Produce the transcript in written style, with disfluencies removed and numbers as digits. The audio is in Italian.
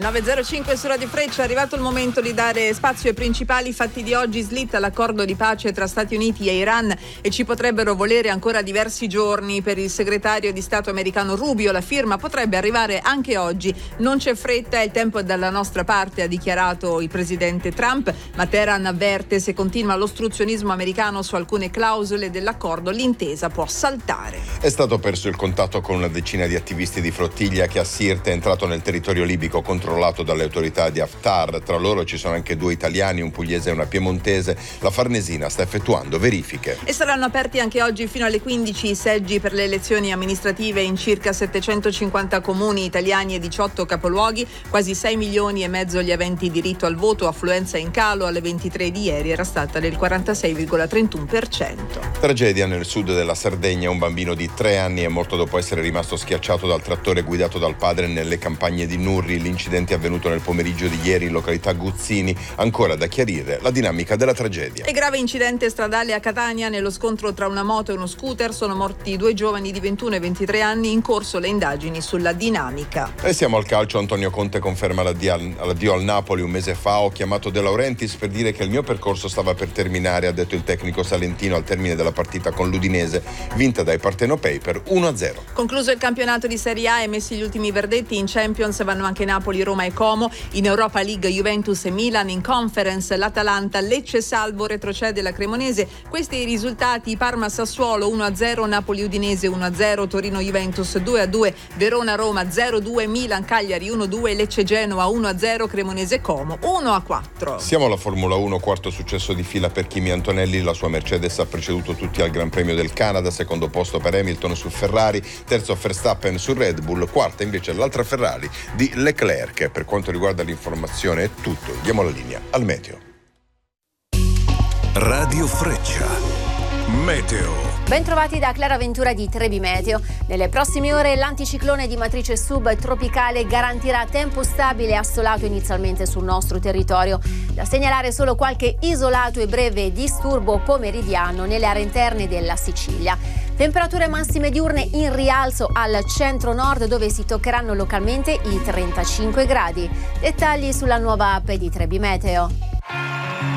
9.05 su Radio Freccia. È arrivato il momento di dare spazio ai principali fatti di oggi. Slitta l'accordo di pace tra Stati Uniti e Iran e ci potrebbero volere ancora diversi giorni. Per il segretario di Stato americano Rubio la firma potrebbe arrivare anche oggi. Non c'è fretta, il tempo è dalla nostra parte, ha dichiarato il presidente Trump, ma Teheran avverte: se continua l'ostruzionismo americano su alcune clausole dell'accordo, l'intesa può saltare. È stato perso il contatto con una decina di attivisti di flottiglia che a Sirte è entrato nel territorio libico controllato dalle autorità di Haftar. Tra loro ci sono anche 2 italiani, un pugliese e una piemontese. La Farnesina sta effettuando verifiche. E saranno aperti anche oggi fino alle 15 i seggi per le elezioni amministrative in circa 750 comuni italiani e 18 capoluoghi. Quasi 6 milioni e mezzo gli aventi diritto al voto, affluenza in calo. Alle 23 di ieri era stata del 46,31%. Tragedia nel sud della Sardegna. Un bambino di 3 anni è morto dopo essere rimasto schiacciato dal trattore guidato dal padre nelle campagne di Nurri. L'incidente è avvenuto nel pomeriggio di ieri in località Guzzini. Ancora da chiarire la dinamica della tragedia. E grave incidente stradale a Catania. Nello scontro tra una moto e uno scooter sono morti 2 giovani di 21 e 23 anni. In corso le indagini sulla dinamica. E siamo al calcio. Antonio Conte conferma l'addio al Napoli. Un mese fa ho chiamato De Laurentiis per dire che il mio percorso stava per terminare, ha detto il tecnico salentino al termine della partita con l'Udinese, vinta dai partenopei per 1-0. Concluso il campionato di Serie A e messi gli ultimi verdetti, in Champions vanno anche Napoli, Roma e Como. In Europa League Juventus e Milan. In Conference l'Atalanta, Lecce salvo, retrocede la Cremonese. Questi i risultati: Parma Sassuolo 1-0, Napoli Udinese 1-0, Torino Juventus 2-2, Verona Roma 0-2, Milan Cagliari 1-2, Lecce Genoa 1-0, Cremonese Como 1-4. Siamo alla Formula 1, quarto successo di fila per Kimi Antonelli. La sua Mercedes ha preceduto tutti al Gran Premio del Canada, secondo posto per Hamilton su Ferrari, terzo Verstappen su Red Bull, quarta invece l'altra Ferrari di Leclerc. Per quanto riguarda l'informazione è tutto, diamo la linea al meteo. Radio Freccia, meteo. Bentrovati da Clara Ventura di Trebi Meteo. Nelle prossime ore l'anticiclone di matrice subtropicale garantirà tempo stabile e assolato inizialmente sul nostro territorio. Da segnalare solo qualche isolato e breve disturbo pomeridiano nelle aree interne della Sicilia. Temperature massime diurne in rialzo al centro-nord, dove si toccheranno localmente i 35 gradi. Dettagli sulla nuova app di Trebi Meteo.